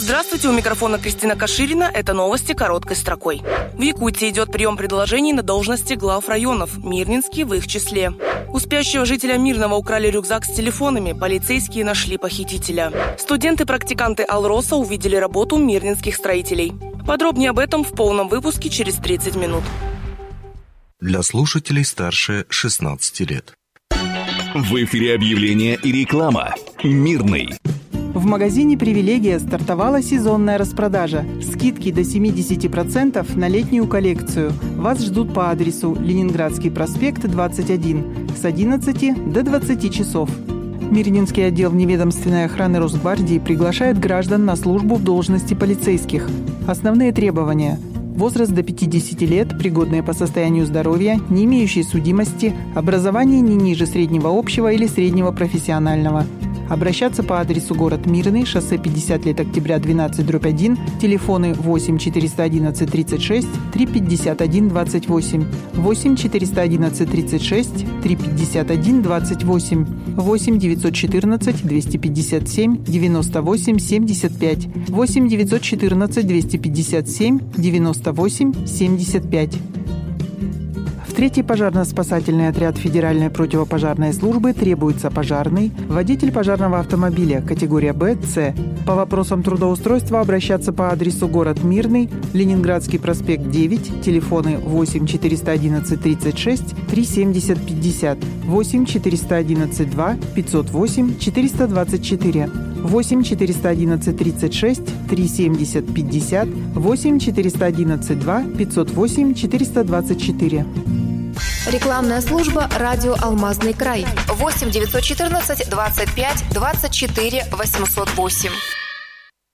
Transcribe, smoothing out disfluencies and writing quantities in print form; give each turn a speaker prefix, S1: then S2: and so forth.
S1: Здравствуйте, у микрофона Кристина Каширина. Это новости короткой строкой. В Якутии идет прием предложений на должности глав районов, Мирнинский в их числе. У спящего жителя Мирного украли рюкзак с телефонами, полицейские нашли похитителя. Студенты-практиканты Алроса увидели работу мирнинских строителей. Подробнее об этом в полном выпуске через 30 минут.
S2: Для слушателей старше 16 лет.
S3: В эфире объявление и реклама. Мирный.
S4: В магазине «Привилегия» стартовала сезонная распродажа. Скидки до 70% на летнюю коллекцию. Вас ждут по адресу Ленинградский проспект, 21, с 11 до 20 часов. Мирнинский отдел вневедомственной охраны Росгвардии приглашает граждан на службу в должности полицейских. Основные требования: возраст до 50 лет, пригодные по состоянию здоровья, не имеющие судимости, образование не ниже среднего общего или среднего профессионального. Обращаться по адресу город Мирный, шоссе 50 лет октября, 12/1, телефоны 8 411 36 351 28, 8 411 36 351 28, 8 914 257 98 75, 8 914 257 98 75. В 3-й пожарно-спасательный отряд Федеральной противопожарной службы требуется пожарный, водитель пожарного автомобиля категория Б, С. По вопросам трудоустройства обращаться по адресу город Мирный, Ленинградский проспект 9, телефоны 8 411 36 370 50, 8 411 2 508 424, 8 411 36 370 50, 8 411 2 508 424.
S5: Рекламная служба «Радио Алмазный край». 8 914 25 24 808.